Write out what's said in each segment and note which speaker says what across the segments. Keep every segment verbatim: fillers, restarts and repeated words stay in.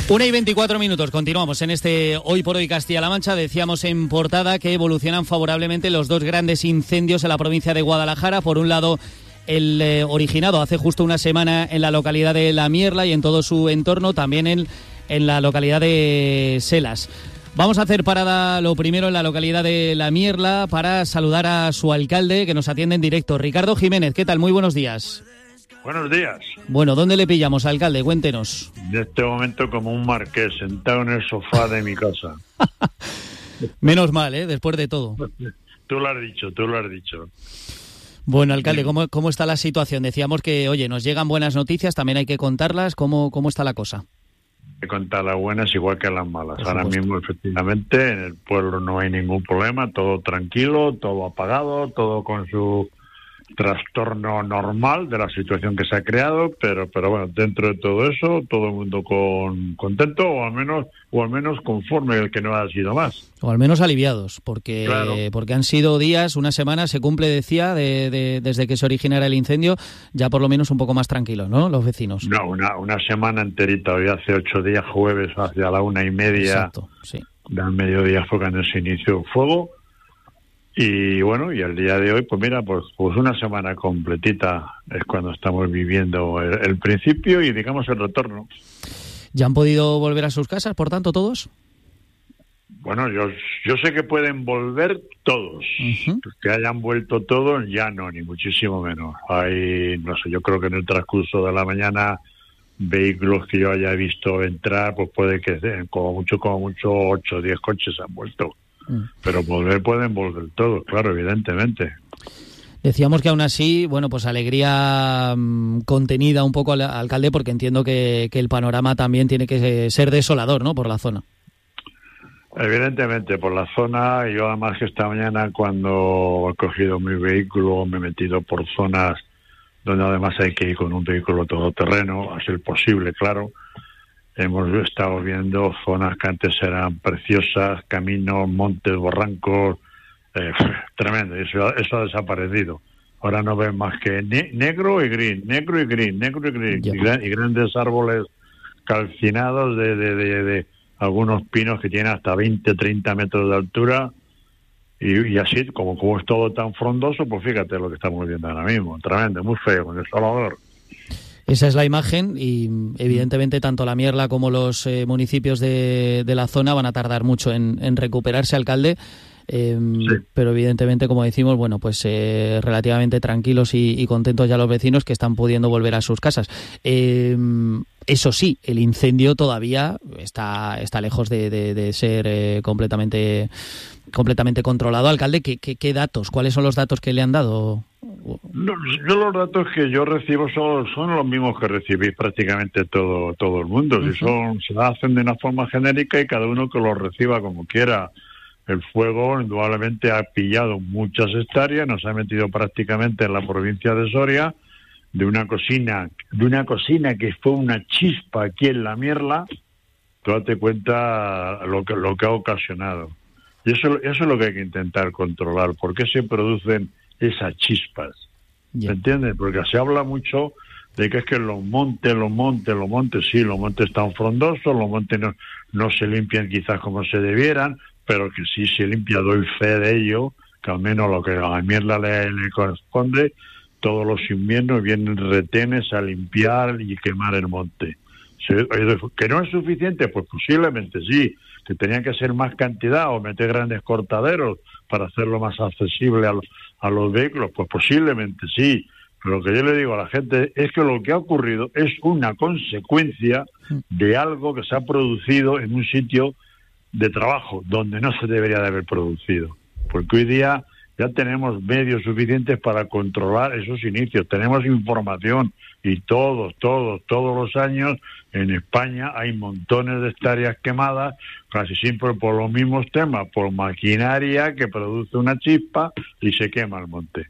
Speaker 1: Una y veinticuatro minutos, continuamos en este Hoy por Hoy Castilla-La Mancha. Decíamos en portada que evolucionan favorablemente los dos grandes incendios en la provincia de Guadalajara. Por un lado, el eh, originado hace justo una semana en la localidad de La Mierla y en todo su entorno, también en, en la localidad de Selas. Vamos a hacer parada lo primero en la localidad de La Mierla para saludar a su alcalde, que nos atiende en directo. Ricardo Jiménez, ¿qué tal? Muy buenos días.
Speaker 2: Buenos días.
Speaker 1: Bueno, ¿dónde le pillamos, alcalde? Cuéntenos.
Speaker 2: En este momento como un marqués, sentado en el sofá de mi casa.
Speaker 1: Menos mal, ¿eh? Después de todo.
Speaker 2: Tú lo has dicho, tú lo has dicho.
Speaker 1: Bueno, alcalde, ¿cómo, cómo está la situación? Decíamos que, oye, nos llegan buenas noticias, también hay que contarlas. ¿Cómo, cómo está la cosa?
Speaker 2: Hay que contar las buenas igual que las malas. Ahora mismo, efectivamente, en el pueblo no hay ningún problema, todo tranquilo, todo apagado, todo con su trastorno normal de la situación que se ha creado, pero pero bueno, dentro de todo eso, todo el mundo con contento, o al menos o al menos conforme, el que no ha sido más.
Speaker 1: O al menos aliviados, porque
Speaker 2: claro.
Speaker 1: porque han sido días, una semana, se cumple, decía, de, de, desde que se originara el incendio, ya por lo menos un poco más tranquilos, ¿no?, los vecinos.
Speaker 2: No, una, una semana enterita, hoy hace ocho días, jueves, hacia la una y media.
Speaker 1: Exacto, sí.
Speaker 2: Del mediodía fue cuando se inició el fuego. Y bueno, y el día de hoy, pues mira, pues, pues una semana completita es cuando estamos viviendo el, el principio y digamos el retorno.
Speaker 1: ¿Ya han podido volver a sus casas, por tanto, todos?
Speaker 2: Bueno, yo yo sé que pueden volver todos. Uh-huh. Que hayan vuelto todos, ya no, ni muchísimo menos. Hay, no sé, yo creo que en el transcurso de la mañana, vehículos que yo haya visto entrar, pues puede que como mucho, como mucho, ocho o diez coches han vuelto. Pero volver pueden volver todos, claro, evidentemente.
Speaker 1: Decíamos que aún así, bueno, pues alegría mmm, contenida un poco al alcalde, porque entiendo que, que el panorama también tiene que ser desolador, ¿no?, por la zona.
Speaker 2: Evidentemente, por la zona. Yo además que esta mañana, cuando he cogido mi vehículo, me he metido por zonas donde además hay que ir con un vehículo todoterreno, a ser posible, claro. Hemos estado viendo zonas que antes eran preciosas, caminos, montes, barrancos, eh, tremendo, eso, eso ha desaparecido. Ahora no ven más que ne- negro y gris, negro y gris, negro y gris, y, gran, y grandes árboles calcinados de, de, de, de algunos pinos que tienen hasta veinte, treinta metros de altura, y, y así, como, como es todo tan frondoso, pues fíjate lo que estamos viendo ahora mismo, tremendo, muy feo, desolador.
Speaker 1: Esa es la imagen y evidentemente tanto La Mierla como los eh, municipios de, de la zona van a tardar mucho en, en recuperarse, alcalde, eh, sí. Pero evidentemente, como decimos, bueno, pues eh, relativamente tranquilos y, y contentos ya los vecinos que están pudiendo volver a sus casas. Eh, eso sí, el incendio todavía está, está lejos de, de, de ser eh, completamente, completamente controlado. Alcalde, ¿qué, qué, ¿qué datos? ¿Cuáles son los datos que le han dado?
Speaker 2: No, yo los datos que yo recibo son, son los mismos que recibís prácticamente todo todo el mundo. Uh-huh. Si son, se hacen de una forma genérica y cada uno que los reciba como quiera. El fuego indudablemente ha pillado muchas hectáreas, nos ha metido prácticamente en la provincia de Soria, de una cocina, de una cocina que fue una chispa aquí en La Mierla. Tú date cuenta lo que lo que ha ocasionado. Y eso, eso es lo que hay que intentar controlar. ¿Por qué se producen esas chispas?
Speaker 1: Yeah.
Speaker 2: ¿Me entiendes? Porque se habla mucho de que es que los montes, los montes, los montes, sí, los montes están frondosos, los montes no, no se limpian quizás como se debieran, pero que sí se limpia, doy fe de ello, que al menos lo que a la mierda le, le corresponde, todos los inviernos vienen retenes a limpiar y quemar el monte. ¿Que no es suficiente? Pues posiblemente sí, que tenían que ser más cantidad o meter grandes cortaderos para hacerlo más accesible a los, a los vehículos, pues posiblemente sí, pero lo que yo le digo a la gente es que lo que ha ocurrido es una consecuencia de algo que se ha producido en un sitio de trabajo donde no se debería de haber producido, porque hoy día ya tenemos medios suficientes para controlar esos inicios, tenemos información y todos, todos, todos los años en España hay montones de hectáreas quemadas, casi siempre por los mismos temas, por maquinaria que produce una chispa y se quema el monte.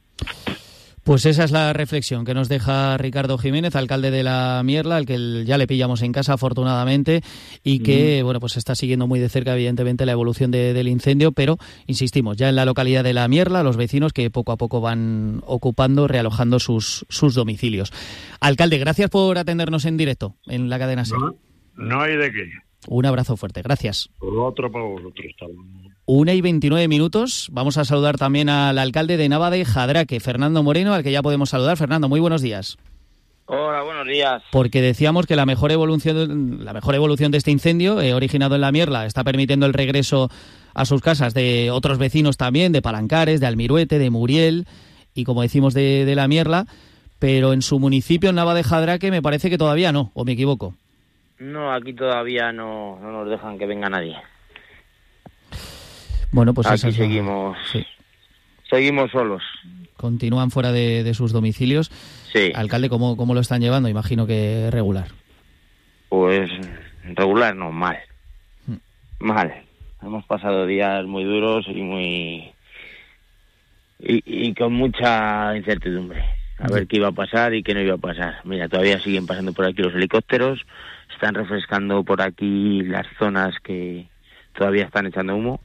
Speaker 1: Pues esa es la reflexión que nos deja Ricardo Jiménez, alcalde de La Mierla, al que ya le pillamos en casa afortunadamente y que, mm. bueno, pues está siguiendo muy de cerca evidentemente la evolución de, del incendio, pero insistimos, ya en la localidad de La Mierla, los vecinos que poco a poco van ocupando, realojando sus, sus domicilios. Alcalde, gracias por atendernos en directo en la cadena SER.
Speaker 2: No, No hay de qué.
Speaker 1: Un abrazo fuerte, gracias.
Speaker 2: Otro para vosotros.
Speaker 1: Una y veintinueve minutos. Vamos a saludar también al alcalde de Nava de Jadraque, Fernando Moreno, al que ya podemos saludar. Fernando, muy buenos días.
Speaker 3: Hola, buenos días.
Speaker 1: Porque decíamos que la mejor evolución, la mejor evolución de este incendio, eh, originado en La Mierla, está permitiendo el regreso a sus casas de otros vecinos también, de Palancares, de Almiruete, de Muriel y, como decimos, de, de La Mierla, pero en su municipio, en Nava de Jadraque, me parece que todavía no, ¿o me equivoco?
Speaker 3: No, aquí todavía no, no nos dejan que venga nadie.
Speaker 1: Bueno, pues
Speaker 3: aquí
Speaker 1: esa es la...
Speaker 3: seguimos,
Speaker 1: sí.
Speaker 3: seguimos solos.
Speaker 1: Continúan fuera de, de sus domicilios.
Speaker 3: Sí.
Speaker 1: Alcalde, ¿cómo, ¿cómo lo están llevando? Imagino que regular.
Speaker 3: Pues regular no, mal.
Speaker 1: Hmm.
Speaker 3: Mal. Hemos pasado días muy duros y muy... Y, y con mucha incertidumbre. A ver qué iba a pasar y qué no iba a pasar. Mira, todavía siguen pasando por aquí los helicópteros, están refrescando por aquí las zonas que todavía están echando humo.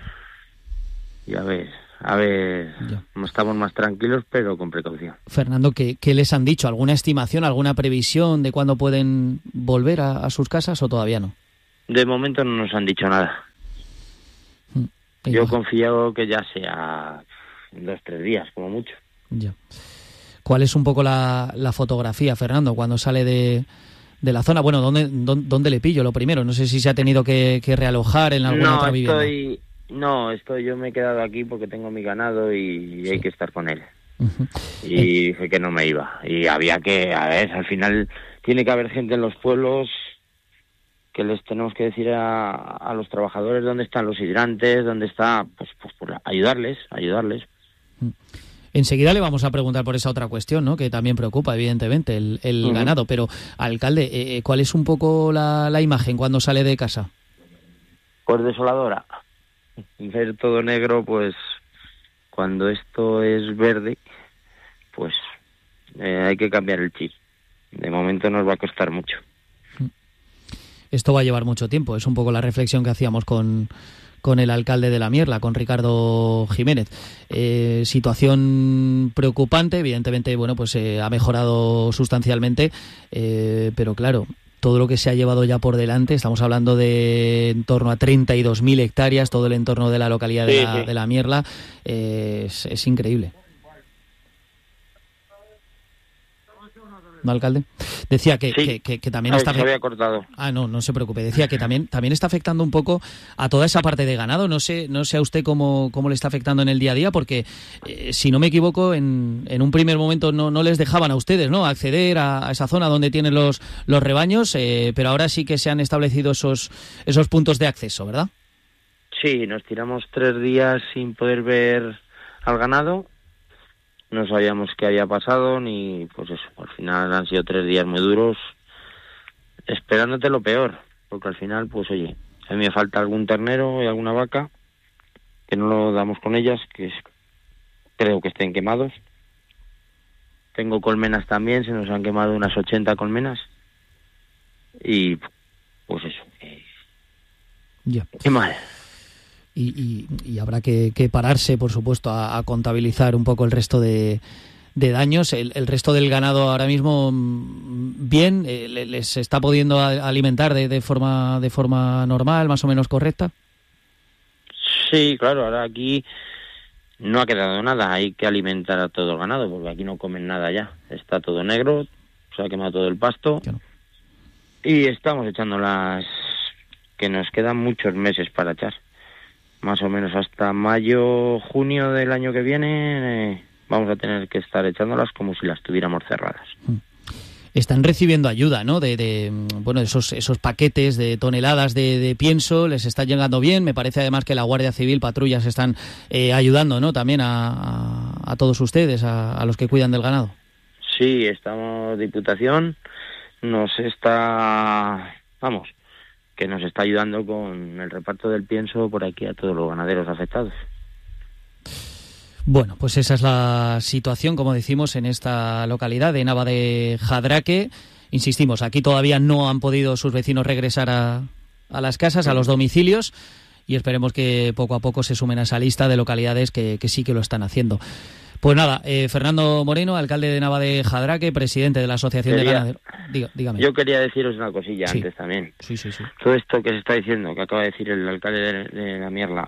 Speaker 3: Y a ver, a ver, ya. Estamos más tranquilos, pero con precaución.
Speaker 1: Fernando, ¿qué, qué les han dicho? ¿Alguna estimación, alguna previsión de cuándo pueden volver a, a sus casas o todavía no?
Speaker 3: De momento no nos han dicho nada. Hmm. Yo confío que ya sea en dos, tres días, como mucho.
Speaker 1: Ya. ¿Cuál es un poco la, la fotografía, Fernando, cuando sale de, de la zona? Bueno, ¿dónde, dónde, ¿dónde le pillo lo primero? No sé si se ha tenido que, que realojar en alguna
Speaker 3: no,
Speaker 1: otra vivienda.
Speaker 3: Estoy, no, estoy, yo me he quedado aquí porque tengo mi ganado y sí. Hay que estar con él. Uh-huh. Y eh. dije que no me iba. Y había que, a ver, al final tiene que haber gente en los pueblos que les tenemos que decir a, a los trabajadores dónde están los hidrantes, dónde está, pues, pues por ayudarles, ayudarles.
Speaker 1: Uh-huh. Enseguida le vamos a preguntar por esa otra cuestión, ¿no? Que también preocupa, evidentemente, el, el uh-huh. ganado. Pero, alcalde, eh, ¿cuál es un poco la, la imagen cuando sale de casa?
Speaker 3: Pues desoladora. Ver todo negro, pues cuando esto es verde, pues eh, hay que cambiar el chip. De momento nos va a costar mucho.
Speaker 1: Esto va a llevar mucho tiempo. Es un poco la reflexión que hacíamos con... con el alcalde de La Mierla, con Ricardo Jiménez. Eh, situación preocupante, evidentemente, bueno, pues eh, ha mejorado sustancialmente, eh, pero claro, todo lo que se ha llevado ya por delante, estamos hablando de en torno a treinta y dos mil hectáreas, todo el entorno de la localidad de, sí, la, sí. de La Mierla, eh, es, es increíble. ¿No, alcalde? Decía que, sí. que, que, que también
Speaker 3: Ay,
Speaker 1: está...
Speaker 3: Se había cortado.
Speaker 1: Ah, no, no se preocupe. Decía que también también está afectando un poco a toda esa parte de ganado. No sé no sé a usted cómo, cómo le está afectando en el día a día, porque, eh, si no me equivoco, en, en un primer momento no, no les dejaban a ustedes, ¿no?, acceder a, a esa zona donde tienen los, los rebaños, eh, pero ahora sí que se han establecido esos, esos puntos de acceso, ¿verdad?
Speaker 3: Sí, nos tiramos tres días sin poder ver al ganado. No sabíamos qué había pasado, ni pues eso, al final han sido tres días muy duros, esperándote lo peor, porque al final, pues oye, a mí me falta algún ternero y alguna vaca, que no lo damos con ellas, que es, creo que estén quemados. Tengo colmenas también, se nos han quemado unas ochenta colmenas, y pues eso, eh,
Speaker 1: yeah.
Speaker 3: Qué mal.
Speaker 1: Y, y, y habrá que, que pararse, por supuesto, a, a contabilizar un poco el resto de, de daños. El, el resto del ganado ahora mismo, bien, eh, les está pudiendo alimentar de, de forma de forma normal, más o menos correcta.
Speaker 3: Sí, claro, ahora aquí no ha quedado nada, hay que alimentar a todo el ganado, porque aquí no comen nada ya. Está todo negro, se ha quemado todo el pasto, claro. Y estamos echando las que nos quedan muchos meses para echar. Más o menos hasta mayo, junio del año que viene, eh, vamos a tener que estar echándolas como si las tuviéramos cerradas.
Speaker 1: Están recibiendo ayuda, ¿no? De, de bueno, esos esos paquetes de toneladas de, de pienso, les está llegando bien. Me parece además que la Guardia Civil, patrullas están eh, ayudando, ¿no? También a, a, a todos ustedes, a, a los que cuidan del ganado.
Speaker 3: Sí, estamos, Diputación nos está, vamos... que nos está ayudando con el reparto del pienso por aquí a todos los ganaderos afectados.
Speaker 1: Bueno, pues esa es la situación, como decimos, en esta localidad de Nava de Jadraque. Insistimos, aquí todavía no han podido sus vecinos regresar a, a las casas, a los domicilios, y esperemos que poco a poco se sumen a esa lista de localidades que, que sí que lo están haciendo. Pues nada, eh, Fernando Moreno, alcalde de Nava de Jadraque, presidente de la Asociación
Speaker 3: quería,
Speaker 1: de Ganaderos. Diga, dígame.
Speaker 3: Yo quería deciros una cosilla
Speaker 1: sí.
Speaker 3: antes también.
Speaker 1: Sí, sí, sí.
Speaker 3: Todo esto que se está diciendo, que acaba de decir el alcalde de, de la Mierla,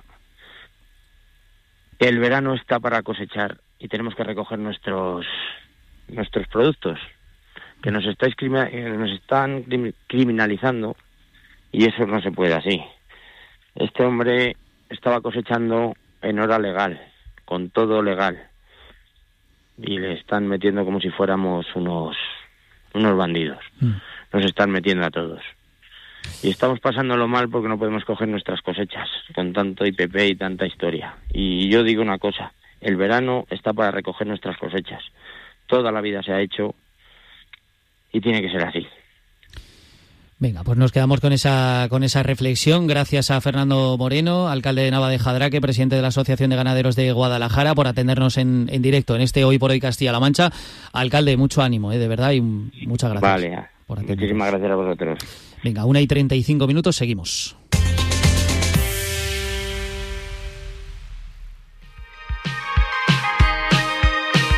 Speaker 3: el verano está para cosechar y tenemos que recoger nuestros nuestros productos, que nos estáis nos están criminalizando, y eso no se puede así. Este hombre estaba cosechando en hora legal, con todo legal, y le están metiendo como si fuéramos unos unos bandidos. Mm. Nos están metiendo a todos. Y estamos pasándolo mal porque no podemos coger nuestras cosechas con tanto I P P y tanta historia. Y yo digo una cosa, el verano está para recoger nuestras cosechas. Toda la vida se ha hecho y tiene que ser así.
Speaker 1: Venga, pues nos quedamos con esa con esa reflexión. Gracias a Fernando Moreno, alcalde de Nava de Jadraque, presidente de la Asociación de Ganaderos de Guadalajara, por atendernos en, en directo en este Hoy por Hoy Castilla-La Mancha. Alcalde, mucho ánimo, ¿eh? De verdad, y muchas gracias.
Speaker 3: Vale, por muchísimas gracias a vosotros.
Speaker 1: Venga, una y treinta y cinco minutos, seguimos.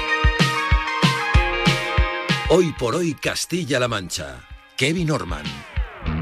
Speaker 4: Hoy por Hoy Castilla-La Mancha. Kevin Orman.